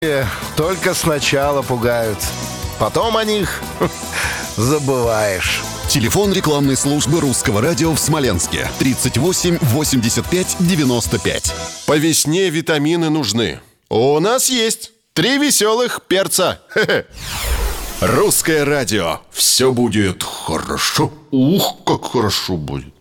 Только сначала пугают, потом о них забываешь. Телефон рекламной службы Русского радио в Смоленске 38 85 95. По весне витамины нужны. У нас есть 3 веселых перца. Русское радио. Все будет хорошо. Ух, как хорошо будет.